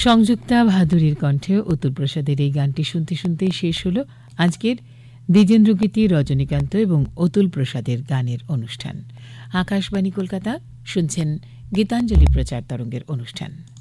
সংযুক্তা ভাদুরীর কণ্ঠে অতুল প্রসাদের এই গানটি শুনতে শুনতেই শেষ হলো আজকের দ্বিজেন্দ্রগীতি, রজনীকান্ত এবং অতুল প্রসাদের গানের অনুষ্ঠান। আকাশবাণী কলকাতা, শুনছেন গীতাঞ্জলি প্রচার তরঙ্গের অনুষ্ঠান।